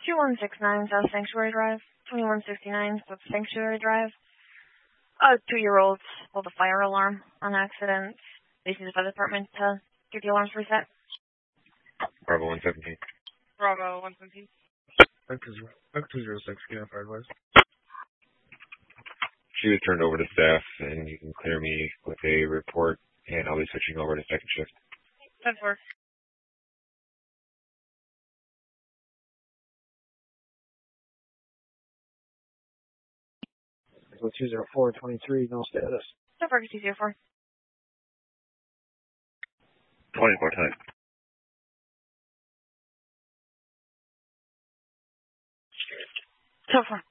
2169 South Sanctuary Drive, 2169 South Sanctuary Drive. A 2-year-old pulled a fire alarm on accident. They see the fire department to get the alarms reset. Bravo 117. Bravo 117. Back to 06, get fire advice. She was turned over to staff, and you can clear me with a report, and I'll be switching over to second shift. 10-4. So 204-23, no status. 10-4, 204. 24 time. 10-4.